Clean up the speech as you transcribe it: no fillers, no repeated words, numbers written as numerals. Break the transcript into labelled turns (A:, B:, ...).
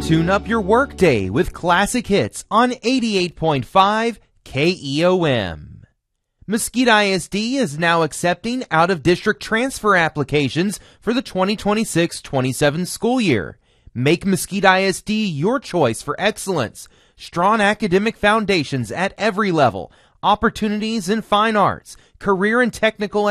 A: Tune up your workday with classic hits on 88.5 KEOM. Mesquite ISD is now accepting out-of-district transfer applications for the 2026-27 school year. Make Mesquite ISD your choice for excellence, strong academic foundations at every level, opportunities in fine arts, career and technical